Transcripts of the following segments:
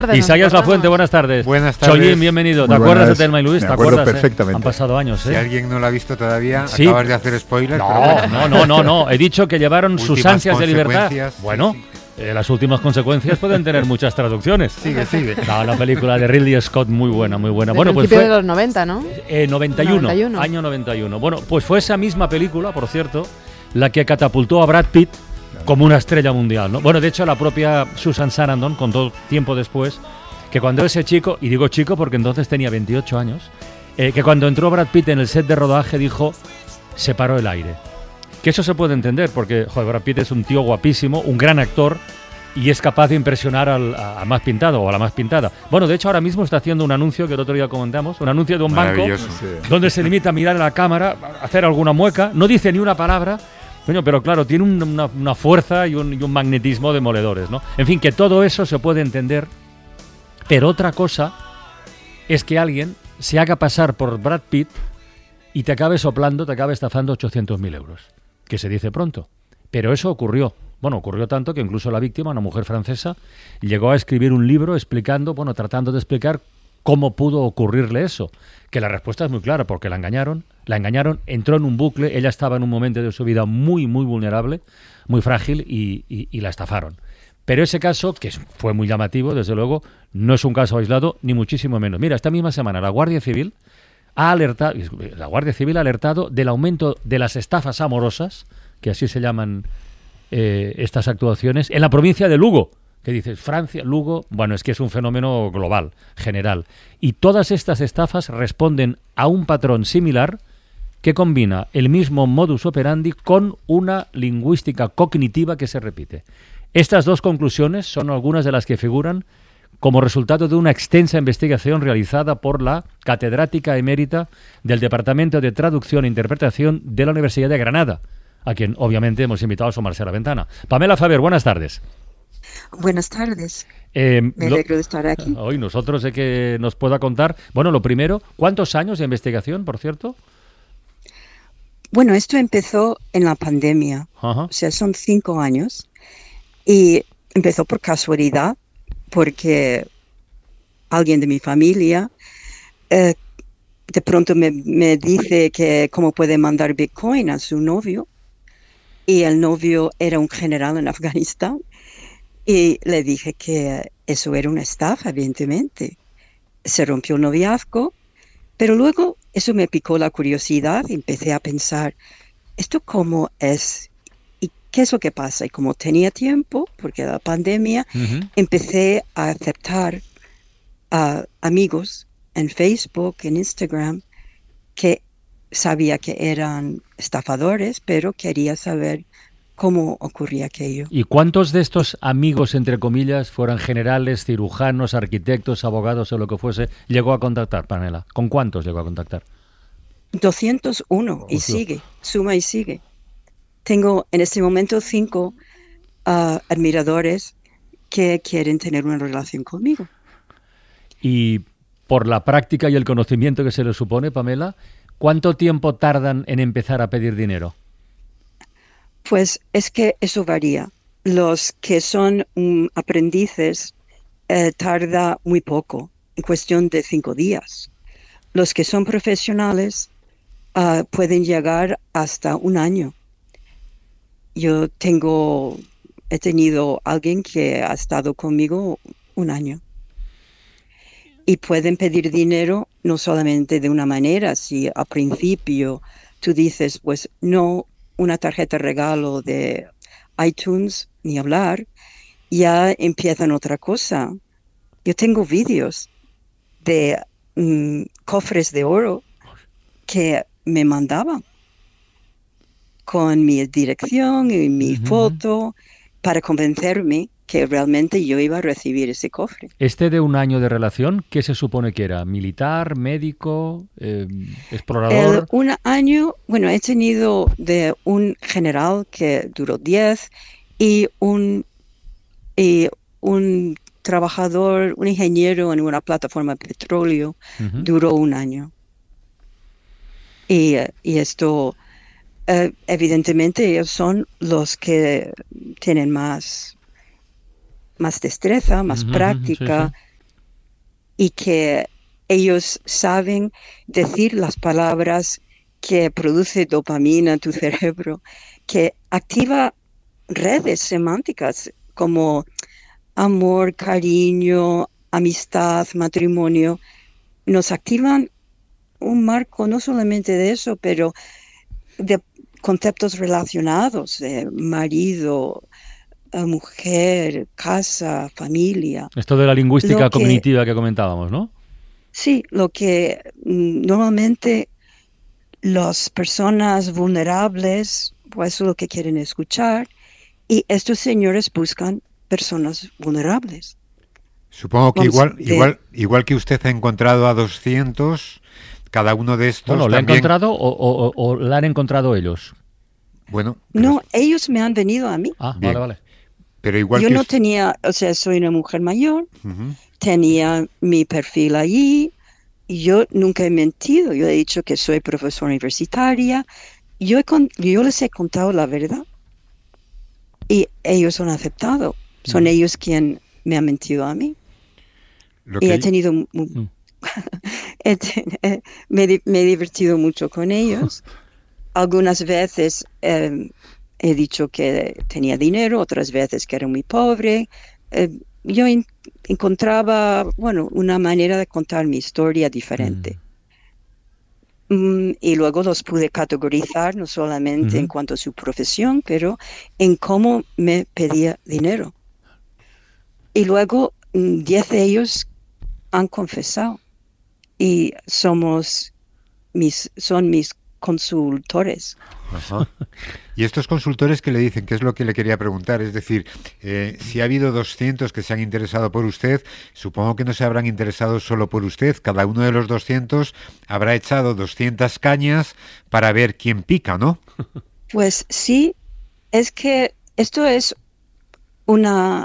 Isaías Lafuente, buenas tardes. Buenas tardes. Chollín, bienvenido. Muy ¿Te acuerdas buenas. de Thelma y Luis? Me ¿Te acuerdo acuerdas? perfectamente. Han pasado años, Si alguien no lo ha visto todavía, Sí. acabas de hacer spoiler. pero bueno. No. He dicho que llevaron sus Últimas ansias de libertad. consecuencias, Bueno, sí. las últimas consecuencias pueden tener muchas traducciones. Sigue. No, la película de Ridley Scott, muy buena. Del Bueno, pues principio fue de los 90, ¿no? 91, año 91. Bueno, pues fue esa misma película, por cierto, la que catapultó a Brad Pitt como una estrella mundial, ¿no? Bueno, de hecho, la propia Susan Sarandon contó tiempo después que cuando ese chico, y digo chico porque entonces tenía 28 años, que cuando entró Brad Pitt en el set de rodaje dijo, se paró el aire. Que eso se puede entender porque, joder, Brad Pitt es un tío guapísimo, un gran actor, y es capaz de impresionar al más pintado o a la más pintada. Bueno, de hecho ahora mismo está haciendo un anuncio que el otro día comentamos, un anuncio de un banco Maravilloso. donde se limita a mirar a la cámara, a hacer alguna mueca, no dice ni una palabra, coño, pero claro, tiene una fuerza y un magnetismo demoledores, ¿no? En fin, que todo eso se puede entender, pero otra cosa es que alguien se haga pasar por Brad Pitt y te acabe soplando, te acabe estafando 800.000 euros, que se dice pronto. Pero eso ocurrió. Bueno, ocurrió tanto que incluso la víctima, una mujer francesa, llegó a escribir un libro explicando, bueno, tratando de explicar cómo pudo ocurrirle eso. Que la respuesta es muy clara, porque la engañaron, entró en un bucle, ella estaba en un momento de su vida muy, muy vulnerable, muy frágil y la estafaron. Pero ese caso, que fue muy llamativo, desde luego, no es un caso aislado, ni muchísimo menos. Mira, esta misma semana la Guardia Civil ha alertado del aumento de las estafas amorosas, que así se llaman estas actuaciones, en la provincia de Lugo, que dices, Francia, Lugo, bueno, es que es un fenómeno global, general. Y todas estas estafas responden a un patrón similar que combina el mismo modus operandi con una lingüística cognitiva que se repite. Estas dos conclusiones son algunas de las que figuran como resultado de una extensa investigación realizada por la catedrática emérita del Departamento de Traducción e Interpretación de la Universidad de Granada, a quien obviamente hemos invitado a asomarse a la ventana. Pamela Faber, buenas tardes. Buenas tardes. Me alegro de estar aquí. Hoy nosotros de que nos pueda contar, bueno, lo primero, ¿cuántos años de investigación, por cierto? Bueno, esto empezó en la pandemia, Ajá. o sea, son 5 años, y empezó por casualidad, porque alguien de mi familia de pronto me dice que cómo puede mandar Bitcoin a su novio, y el novio era un general en Afganistán, y le dije que eso era una estafa, evidentemente. Se rompió el noviazgo, pero luego eso me picó la curiosidad y empecé a pensar, ¿esto cómo es? ¿Y qué es lo que pasa? Y como tenía tiempo, porque era la pandemia, empecé a aceptar a amigos en Facebook, en Instagram, que sabía que eran estafadores, pero quería saber cómo ocurría aquello. ¿Y cuántos de estos amigos, entre comillas, fueran generales, cirujanos, arquitectos, abogados o lo que fuese, llegó a contactar, Pamela? ¿Con cuántos llegó a contactar? 201, y sigue, suma y sigue. Tengo en este momento 5 admiradores que quieren tener una relación conmigo. Y por la práctica y el conocimiento que se les supone, Pamela, ¿cuánto tiempo tardan en empezar a pedir dinero? Pues es que eso varía. Los que son aprendices tarda muy poco, en cuestión de 5 días. Los que son profesionales pueden llegar hasta 1 año. Yo he tenido alguien que ha estado conmigo 1 año. Y pueden pedir dinero no solamente de una manera, si al principio tú dices, pues no, una tarjeta regalo de iTunes, ni hablar, ya empiezan otra cosa. Yo tengo vídeos de cofres de oro que me mandaban con mi dirección y mi foto para convencerme que realmente yo iba a recibir ese cofre. Este de 1 año de relación, ¿qué se supone que era? ¿Militar, médico, explorador? 1 año, bueno, he tenido de un general que duró 10 y un trabajador, un ingeniero en una plataforma de petróleo, duró 1 año. Y esto, evidentemente, ellos son los que tienen más destreza, más práctica, y que ellos saben decir las palabras que produce dopamina en tu cerebro, que activa redes semánticas como amor, cariño, amistad, matrimonio. Nos activan un marco no solamente de eso, pero de conceptos relacionados, de marido, mujer, casa, familia. Esto de la lingüística Lo que- cognitiva que comentábamos, ¿no? Sí, lo que normalmente las personas vulnerables, pues eso es lo que quieren escuchar, y estos señores buscan personas vulnerables. Supongo que Vamos, igual que usted ha encontrado a 200, cada uno de estos Bueno, ¿la ha también... encontrado o la han encontrado ellos? Bueno, pero, No, ellos me han venido a mí. Ah, Bien. vale. pero igual Yo que no usted... tenía, o sea, soy una mujer mayor, Ujú. tenía mi perfil allí, y yo nunca he mentido. Yo he dicho que soy profesora universitaria. Yo les he contado la verdad y ellos han aceptado. Son ellos quien me han mentido a mí. Lo Y que- he tenido, me he divertido mucho con ellos. Algunas veces he dicho que tenía dinero, otras veces que era muy pobre. Yo encontraba, bueno, una manera de contar mi historia diferente. Y luego los pude categorizar no solamente en cuanto a su profesión, pero en cómo me pedía dinero. Y luego 10 de ellos han confesado y son mis consultores. Ajá. Y estos consultores que le dicen, ¿qué es lo que le quería preguntar? Es decir, si ha habido 200 que se han interesado por usted, supongo que no se habrán interesado solo por usted. Cada uno de los 200 habrá echado 200 cañas para ver quién pica, ¿no? Pues sí, es que esto es una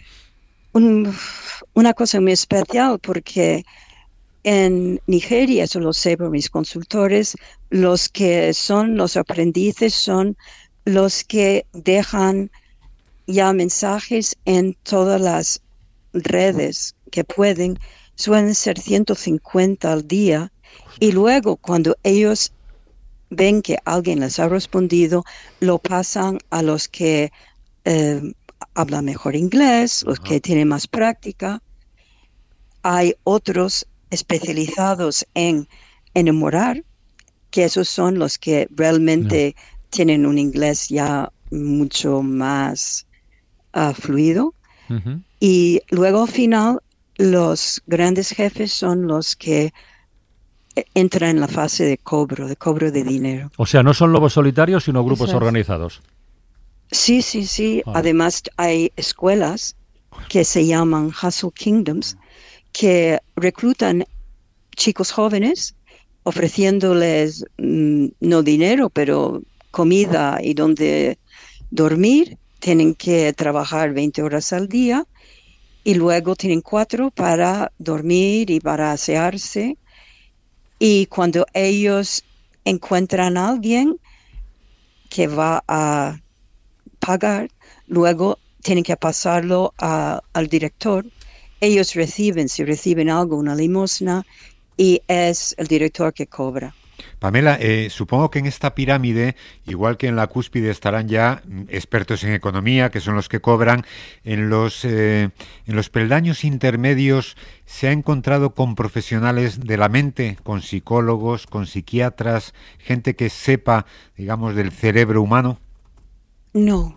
cosa muy especial porque en Nigeria, eso lo sé por mis consultores, los que son los aprendices son los que dejan ya mensajes en todas las redes que pueden, suelen ser 150 al día, y luego cuando ellos ven que alguien les ha respondido, lo pasan a los que hablan mejor inglés, los que tienen más práctica. Hay otros especializados en enamorar, que esos son los que realmente tienen un inglés ya mucho más fluido. Y luego al final los grandes jefes son los que entran en la fase de cobro de dinero. O sea, no son lobos solitarios, sino grupos Eso es. organizados. Sí. Además hay escuelas que se llaman Hustle Kingdoms que reclutan chicos jóvenes ofreciéndoles no dinero, pero comida y donde dormir. Tienen que trabajar 20 horas al día y luego tienen 4 para dormir y para asearse. Y cuando ellos encuentran a alguien que va a pagar, luego tienen que pasarlo al director. Ellos si reciben algo, una limosna, y es el director que cobra. Pamela, supongo que en esta pirámide, igual que en la cúspide, estarán ya expertos en economía, que son los que cobran. En los peldaños intermedios, ¿se ha encontrado con profesionales de la mente, con psicólogos, con psiquiatras, gente que sepa, digamos, del cerebro humano? No.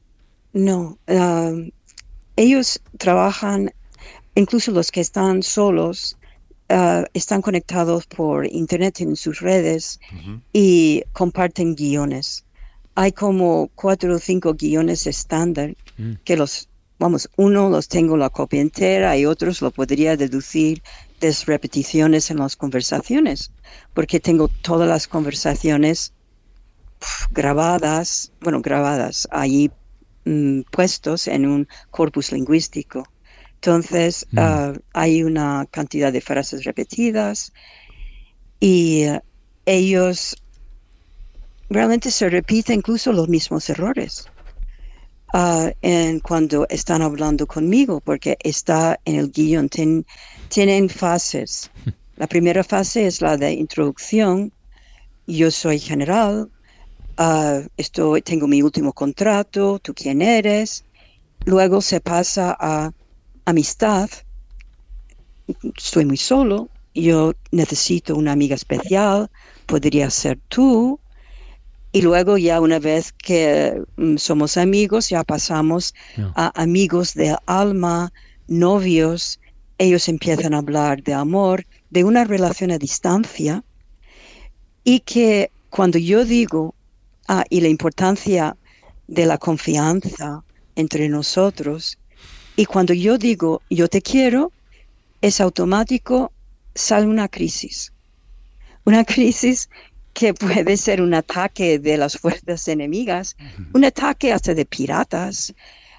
Ellos trabajan, incluso los que están solos, están conectados por internet en sus redes y comparten guiones. Hay como 4 o 5 guiones estándar que uno los tengo la copia entera y otros lo podría deducir de repeticiones en las conversaciones, porque tengo todas las conversaciones grabadas allí puestos en un corpus lingüístico. Entonces, hay una cantidad de frases repetidas y ellos realmente se repiten incluso los mismos errores. cuando están hablando conmigo, porque está en el guión. Tienen fases. La primera fase es la de introducción. Yo soy general, tengo mi último contrato, ¿tú quién eres? Luego se pasa a amistad. Estoy muy solo, yo necesito una amiga especial, podría ser tú. Y luego ya una vez que somos amigos, ya pasamos a amigos de alma, novios. Ellos empiezan a hablar de amor, de una relación a distancia. Y que cuando yo digo, y la importancia de la confianza entre nosotros, y cuando yo digo, yo te quiero, es automático, sale una crisis. Una crisis que puede ser un ataque de las fuerzas enemigas, un ataque hasta de piratas.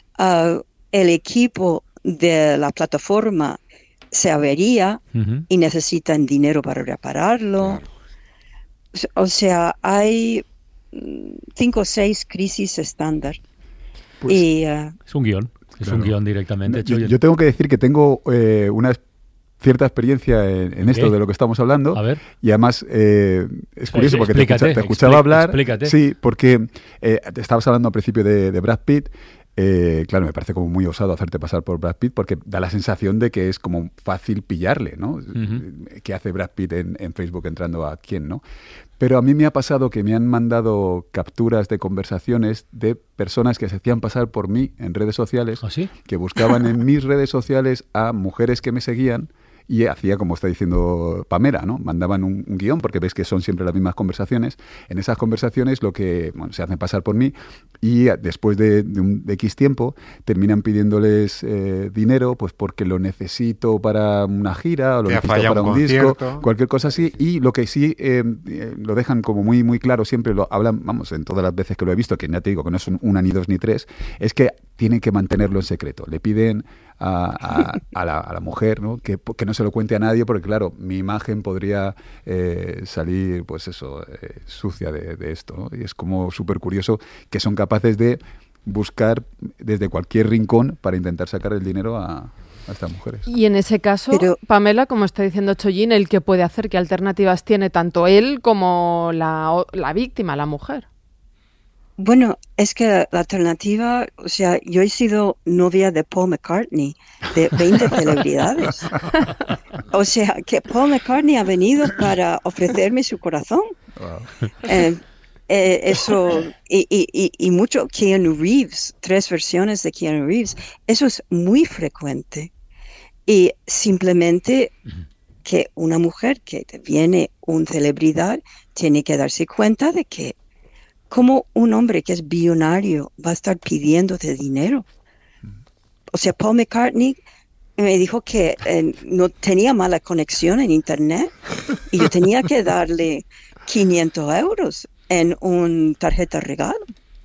El equipo de la plataforma se avería y necesitan dinero para repararlo. Claro. O sea, hay 5 o 6 crisis estándar. Pues, y, es un guión. Es un guión directamente. Yo tengo que decir que tengo una cierta experiencia en esto de lo que estamos hablando. A ver. Y además es curioso porque te escuchaba hablar. Explícate. Sí, porque te estabas hablando al principio de Brad Pitt. Claro, me parece como muy osado hacerte pasar por Brad Pitt porque da la sensación de que es como fácil pillarle, ¿no? ¿Qué hace Brad Pitt en Facebook entrando a quién, no? Pero a mí me ha pasado que me han mandado capturas de conversaciones de personas que se hacían pasar por mí en redes sociales, ¿Ah, sí? que buscaban en mis redes sociales a mujeres que me seguían y hacía como está diciendo Pamela, ¿no? Mandaban un guión, porque ves que son siempre las mismas conversaciones. En esas conversaciones se hacen pasar por mí y después de X tiempo terminan pidiéndoles dinero, pues porque lo necesito para una gira o lo necesito para un disco, cualquier cosa así. Y lo que sí lo dejan como muy, muy claro, siempre lo hablan, vamos, en todas las veces que lo he visto, que ya te digo que no son 1, ni 2, ni 3, es que tienen que mantenerlo en secreto. Le piden a la mujer, ¿no? que no se lo cuente a nadie, porque claro, mi imagen podría salir, pues eso, sucia de esto, ¿no? Y es como súper curioso que son capaces de buscar desde cualquier rincón para intentar sacar el dinero a estas mujeres. Y en ese caso, Pamela, como está diciendo Chollín, ¿el qué puede hacer? ¿Qué alternativas tiene tanto él como la víctima, la mujer? Bueno, es que la alternativa, o sea, yo he sido novia de Paul McCartney, de 20 celebridades. O sea, que Paul McCartney ha venido para ofrecerme su corazón. Wow. Eso, y mucho Keanu Reeves, 3 versiones de Keanu Reeves, eso es muy frecuente. Y simplemente que una mujer que viene una celebridad tiene que darse cuenta de que ¿cómo un hombre que es billonario va a estar pidiéndote dinero? O sea, Paul McCartney me dijo que no tenía mala conexión en internet y yo tenía que darle 500 euros en una tarjeta regalo.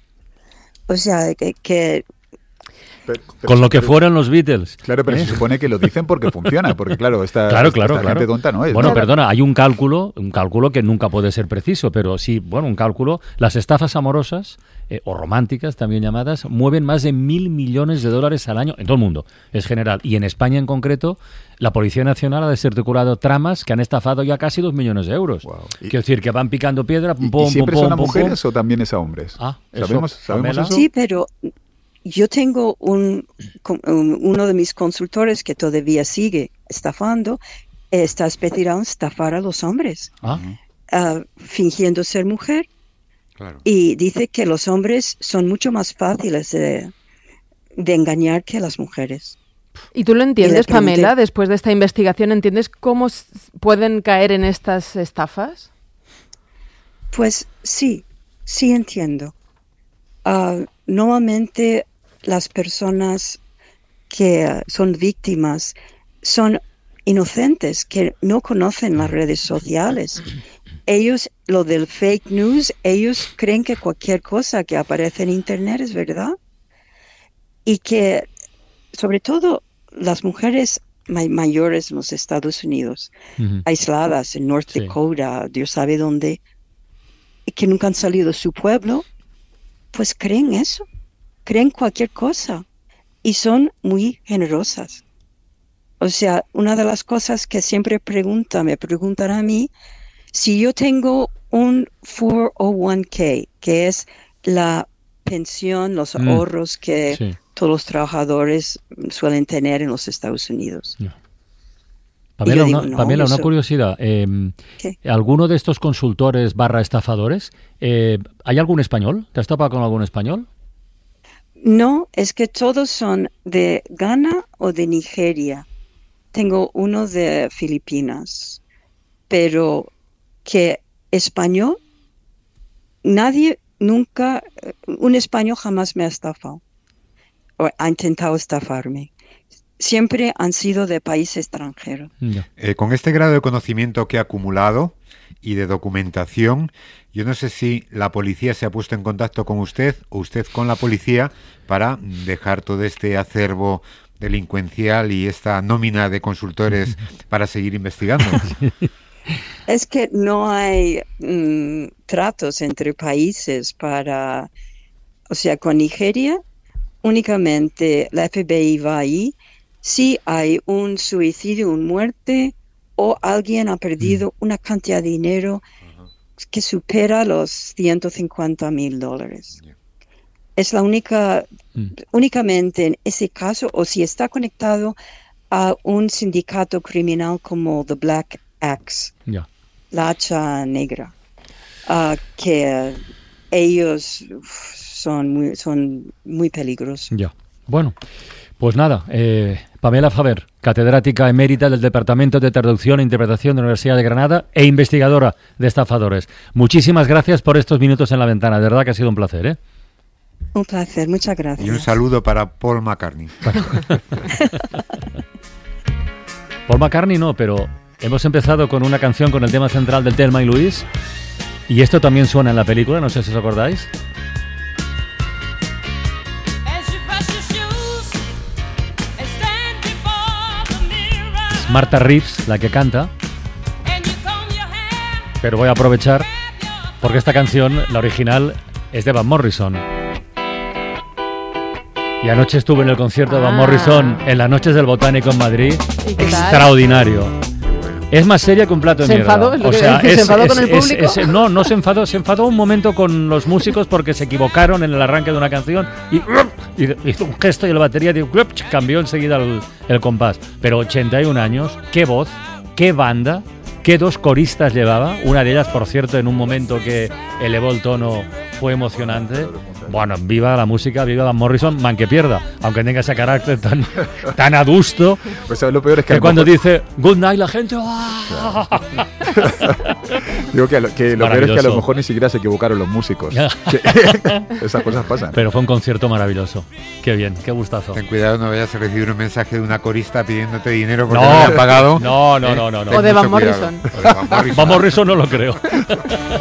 O sea, que con lo que fueron los Beatles. Claro, pero se supone que lo dicen porque funciona, porque claro, esta gente tonta no es. Bueno, ¿no? Perdona, hay un cálculo que nunca puede ser preciso, pero sí, bueno, un cálculo. Las estafas amorosas, o románticas también llamadas, mueven más de 1.000 millones de dólares al año en todo el mundo, es general. Y en España en concreto, la Policía Nacional ha desarticulado tramas que han estafado ya casi 2 millones de euros. Wow. Quiero decir, que van picando piedra. ¿Y siempre son a mujeres o también es a hombres? ¿Sabemos eso? Sí, pero yo tengo uno de mis consultores que todavía sigue estafando, está especializado en estafar a los hombres, fingiendo ser mujer. Claro. Y dice que los hombres son mucho más fáciles de engañar que las mujeres. ¿Y tú lo entiendes, Pamela? Después de esta investigación, ¿entiendes cómo pueden caer en estas estafas? Pues sí entiendo. Normalmente las personas que son víctimas son inocentes, que no conocen las redes sociales. Ellos, lo del fake news, ellos creen que cualquier cosa que aparece en internet es verdad. Y que, sobre todo, las mujeres mayores en los Estados Unidos, aisladas en North Dakota, Dios sabe dónde, y que nunca han salido de su pueblo, pues creen eso. creen cualquier cosa y son muy generosas. O sea, una de las cosas que siempre me preguntan a mí, si yo tengo un 401k, que es la pensión, los ahorros que Sí. todos los trabajadores suelen tener en los Estados Unidos. Pamela, Y yo digo, no, Pamela, una eso- curiosidad. ¿Qué? ¿Alguno de estos consultores / estafadores, hay algún español? ¿Te has topado con algún español? No, es que todos son de Ghana o de Nigeria. Tengo uno de Filipinas, pero que español, nadie, nunca, un español jamás me ha estafado o ha intentado estafarme. Siempre han sido de país extranjero. Ya. Con este grado de conocimiento que ha acumulado y de documentación, yo no sé si la policía se ha puesto en contacto con usted o usted con la policía para dejar todo este acervo delincuencial y esta nómina de consultores para seguir investigando. Es que no hay tratos entre países para, o sea, con Nigeria únicamente la FBI va ahí si hay un suicidio, una muerte o alguien ha perdido una cantidad de dinero que supera los $150,000. Es la única, únicamente en ese caso, o si está conectado a un sindicato criminal como The Black Axe, Ya. la hacha negra, que ellos son muy peligrosos. Ya. Bueno, pues nada, Pamela Faber, catedrática emérita del Departamento de Traducción e Interpretación de la Universidad de Granada e investigadora de estafadores. Muchísimas gracias por estos minutos en la ventana, de verdad que ha sido un placer, ¿eh? Un placer, muchas gracias. Y un saludo para Paul McCartney. Paul McCartney no, pero hemos empezado con una canción con el tema central del Thelma y Louise, y esto también suena en la película, no sé si os acordáis. Es Martha Reeves la que canta, pero voy a aprovechar porque esta canción, la original, es de Van Morrison. Y anoche estuve en el concierto de Van Morrison en las noches del Botánico en Madrid. ¿Y qué tal? Extraordinario. Es más seria que un plato de ¿Se mierda. enfadó? ¿Es lo O que sea, dice? ¿Se enfadó con el público? no se enfadó. Se enfadó un momento con los músicos porque se equivocaron en el arranque de una canción y hizo un gesto y la batería cambió enseguida el compás. Pero 81 años, qué voz, qué banda, qué dos coristas llevaba. Una de ellas, por cierto, en un momento que elevó el tono, fue emocionante. Bueno, viva la música, viva Van Morrison, man que pierda, aunque tenga ese carácter tan adusto, Pues ¿sabes? Lo peor es que, que a lo cuando mejor- dice good night la gente ¡ah! digo que lo peor es que a Maravilloso. lo mejor ni siquiera se equivocaron los músicos. Que- esas cosas pasan. Pero fue un concierto maravilloso. Qué bien, qué gustazo. Ten cuidado, no vayas a recibir un mensaje de una corista pidiéndote dinero porque no le han pagado. No. Ten O de mucho Van cuidado. Morrison. O de Van Morrison. Van Morrison no lo creo.